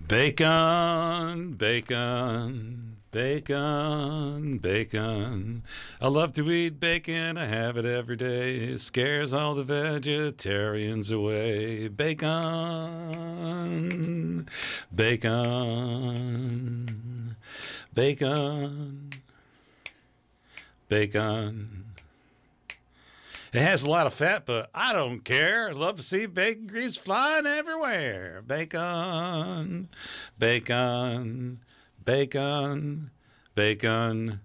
Bacon, bacon, bacon, bacon. I love to eat bacon. I have it every day. It scares all the vegetarians away. Bacon, bacon, bacon, bacon. It has a lot of fat, but I don't care. I love to see bacon grease flying everywhere. Bacon, bacon, bacon, bacon,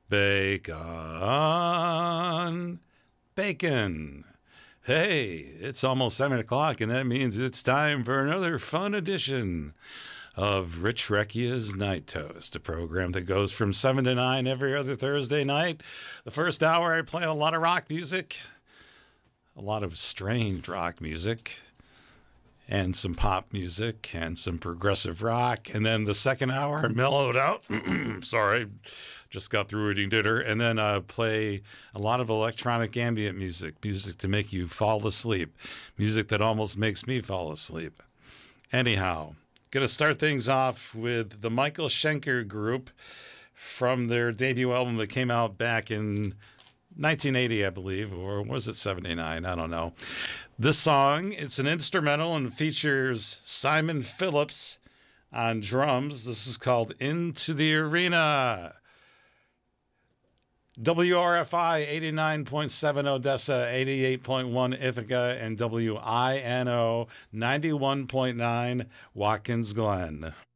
bacon, bacon. Hey, it's almost 7 o'clock, and that means it's time for another fun edition of Rich Recchia's Night Toast, a program that goes from 7 to 9 every other Thursday night. The first hour, I play a lot of rock music, a lot of strange rock music, and some pop music, and some progressive rock. And then the second hour, I mellowed out. Sorry, just got through eating dinner. And then play a lot of electronic ambient music, music to make you fall asleep, music that almost makes me fall asleep. Anyhow, going to start things off with the Michael Schenker Group from their debut album that came out back in 1980, I believe, or was it 79? I don't know. This song, it's an instrumental and features Simon Phillips on drums. This is called Into the Arena. WRFI 89.7 Odessa, 88.1 Ithaca, and WINO 91.9 Watkins Glen.